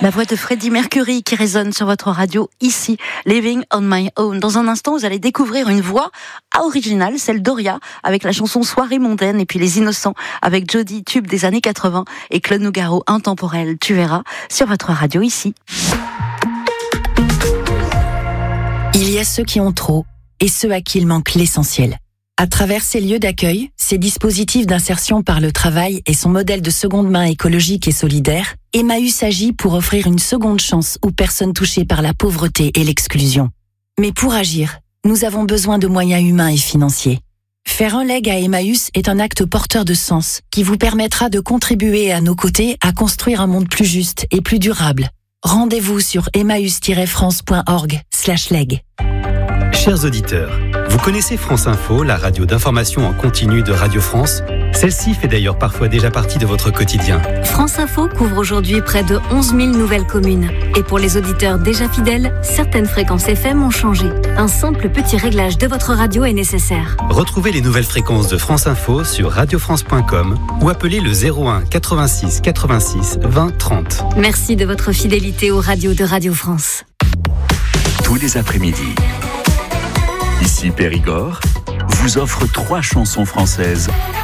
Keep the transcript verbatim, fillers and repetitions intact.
La voix de Freddie Mercury qui résonne sur votre radio ici, Living on My Own. Dans un instant, vous allez découvrir une voix originale, celle d'Oria, avec la chanson Soirée mondaine, et puis Les Innocents avec Jody, tube des années quatre-vingts, et Claude Nougaro, Intemporel. Tu verras sur votre radio ici. Il y a ceux qui ont trop et ceux à qui il manque l'essentiel. À travers ces lieux d'accueil, ces dispositifs d'insertion par le travail et son modèle de seconde main écologique et solidaire, Emmaüs agit pour offrir une seconde chance aux personnes touchées par la pauvreté et l'exclusion. Mais pour agir, nous avons besoin de moyens humains et financiers. Faire un leg à Emmaüs est un acte porteur de sens qui vous permettra de contribuer à nos côtés à construire un monde plus juste et plus durable. Rendez-vous sur emmaüs tiret france point org slash leg. Chers auditeurs, vous connaissez France Info, la radio d'information en continu de Radio France? Celle-ci fait d'ailleurs parfois déjà partie de votre quotidien. France Info couvre aujourd'hui près de onze mille nouvelles communes. Et pour les auditeurs déjà fidèles, certaines fréquences F M ont changé. Un simple petit réglage de votre radio est nécessaire. Retrouvez les nouvelles fréquences de France Info sur radio france point com ou appelez le zéro un quatre-vingt-six quatre-vingt-six vingt trente. Merci de votre fidélité aux radios de Radio France. Tous les après-midi, ici Périgord vous offre trois chansons françaises